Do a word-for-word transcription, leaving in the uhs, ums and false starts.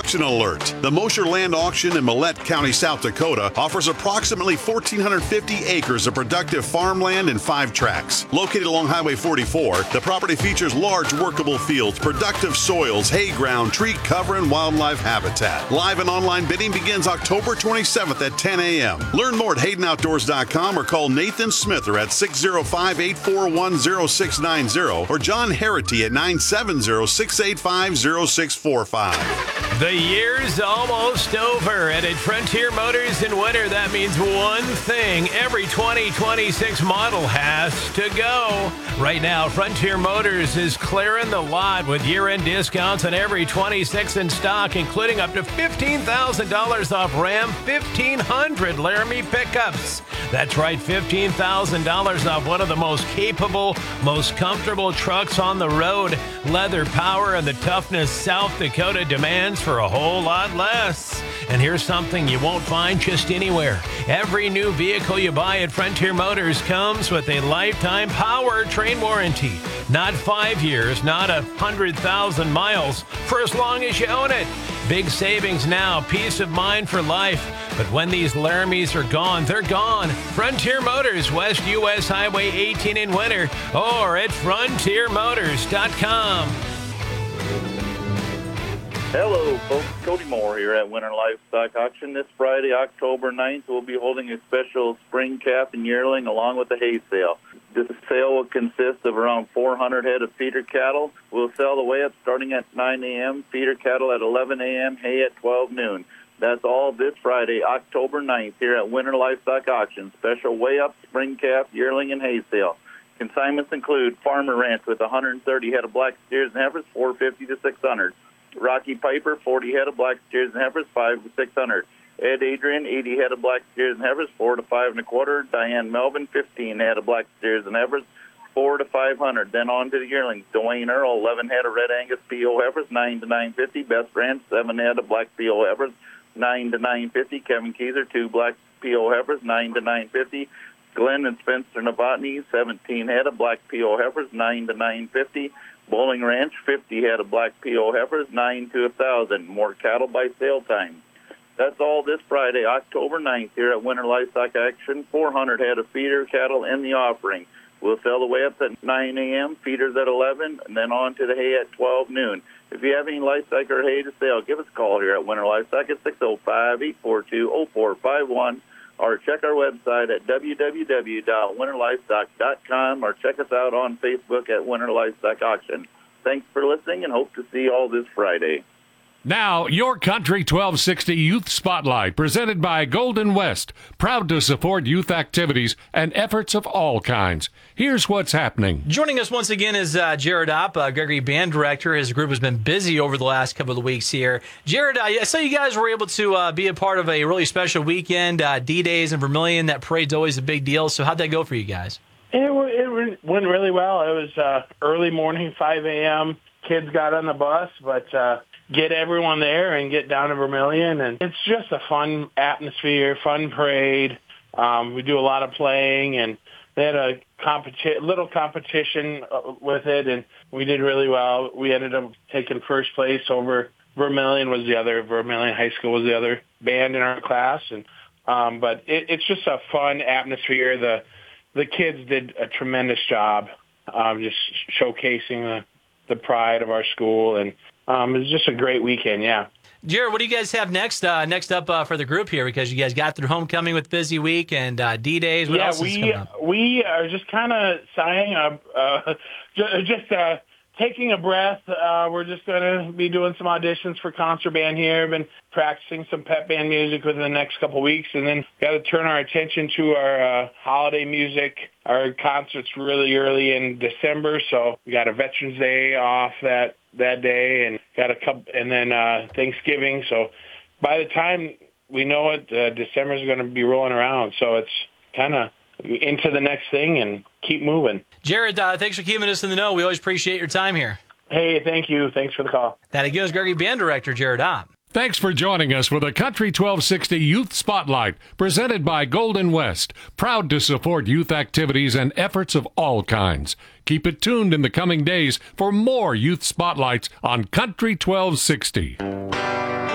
Auction alert. The Mosher Land Auction in Millette County, South Dakota offers approximately one thousand four hundred fifty acres of productive farmland in five tracts. Located along Highway forty-four, the property features large workable fields, productive soils, hay ground, tree cover, and wildlife habitat. Live and online bidding begins October twenty-seventh at ten a.m. Learn more at Hayden Outdoors dot com or call Nathan Smither at six oh five, eight four one, oh six nine oh or John Harity at nine seven zero, six eight five, oh six four five. The year's almost over, and at Frontier Motors in winter, that means one thing. Every twenty twenty-six model has to go. Right now, Frontier Motors is clearing the lot with year-end discounts on every twenty-six in stock, including up to fifteen thousand dollars off Ram fifteen hundred Laramie pickups. That's right, fifteen thousand dollars off one of the most capable, most comfortable trucks on the road. Leather power and the toughness South Dakota demands for a whole lot less. And here's something you won't find just anywhere. Every new vehicle you buy at Frontier Motors comes with a lifetime powertrain warranty. Not five years, not a hundred thousand miles, for as long as you own it. Big savings now, peace of mind for life. But when these Laramies are gone, they're gone. Frontier Motors, West U S Highway eighteen in winter, or at frontier motors dot com. Hello, folks. Cody Moore here at Winter Livestock Auction. This Friday, October ninth, we'll be holding a special spring calf and yearling along with the hay sale. This sale will consist of around four hundred head of feeder cattle. We'll sell the weigh-up starting at nine a.m., feeder cattle at eleven a.m., hay at twelve noon. That's all this Friday, October ninth, here at Winter Livestock Auction. Special weigh-up, spring calf, yearling, and hay sale. Consignments include Farmer Ranch with one hundred thirty head of black steers and heifers, four fifty to six hundred. Rocky Piper, forty head of black steers and heifers, five to six hundred. Ed Adrian, eighty head of black steers and heifers, four to five and a quarter. Diane Melvin, fifteen head of black steers and heifers, four to five hundred. Then on to the yearlings. Dwayne Earl, eleven head of red Angus P O heifers, nine to nine fifty. Best Ranch, seven head of black P O heifers, nine to nine fifty. Kevin Keyser, two black P O heifers, nine to nine fifty. Glenn and Spencer Novotny, seventeen head of black P O heifers, nine to nine fifty. Bowling Ranch, fifty head of black P O heifers, nine to one thousand. More cattle by sale time. That's all this Friday, October ninth, here at Winter Livestock Action. four hundred head of feeder cattle in the offering. We'll sell the weigh-ups at nine a.m., feeders at eleven, and then on to the hay at twelve noon. If you have any livestock or hay to sell, give us a call here at Winter Livestock at six oh five, eight four two, oh four five one, or check our website at w w w dot winter livestock dot com, or check us out on Facebook at Winter Livestock Auction. Thanks for listening, and hope to see you all this Friday. Now, your Country twelve sixty Youth Spotlight, presented by Golden West, proud to support youth activities and efforts of all kinds. Here's what's happening. Joining us once again is uh, Jared Opp, uh, Gregory Band Director. His group has been busy over the last couple of weeks here. Jared, uh, I saw you guys were able to uh, be a part of a really special weekend, uh, D-Days in Vermilion. That parade's always a big deal. So how'd that go for you guys? It, it went really well. It was uh, early morning, five a.m. Kids got on the bus, but uh, get everyone there and get down to Vermilion. And it's just a fun atmosphere, fun parade. Um, we do a lot of playing, and they had a competi- little competition with it, and we did really well. We ended up taking first place over Vermilion was the other, Vermilion High School was the other band in our class. And um, But it, it's just a fun atmosphere. The The kids did a tremendous job um, just showcasing the, the pride of our school, and um, it was just a great weekend, yeah. Jared, what do you guys have next uh, next up uh, for the group here? Because you guys got through homecoming with busy week and uh, D-Days. What yeah, else is we, coming up? we are just kind of sighing, uh, uh, just uh, taking a breath. Uh, we're just going to be doing some auditions for concert band here. Been practicing some pep band music within the next couple of weeks, and then got to turn our attention to our uh, holiday music. Our concert's really early in December, so we got a Veterans Day off that that day, and got a couple, and then uh, Thanksgiving. So by the time we know it, uh, December is going to be rolling around. So it's kind of into the next thing and keep moving. Jared, uh, thanks for keeping us in the know. We always appreciate your time here. Hey, thank you. Thanks for the call. That again is Gregory Band Director Jared Opp. Thanks for joining us for the Country twelve sixty Youth Spotlight, presented by Golden West, proud to support youth activities and efforts of all kinds. Keep it tuned in the coming days for more Youth Spotlights on Country twelve sixty.